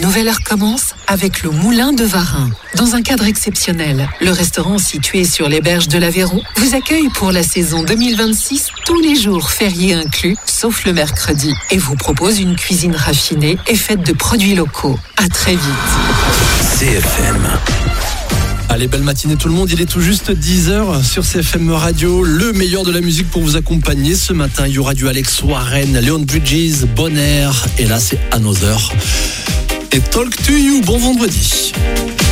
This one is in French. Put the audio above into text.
nouvelle heure commence avec le Moulin de Varin. Dans un cadre exceptionnel, le restaurant situé sur les berges de l'Aveyron vous accueille pour la saison 2026, tous les jours fériés inclus, sauf le mercredi, et vous propose une cuisine raffinée et faite de produits locaux. À très vite. CFM. Allez, belle matinée tout le monde, il est tout juste 10h sur CFM Radio, le meilleur de la musique pour vous accompagner. Ce matin, il y aura du Alex Warren, Leon Bridges, Bon Air, et là c'est Another. Et Talk to You, bon vendredi.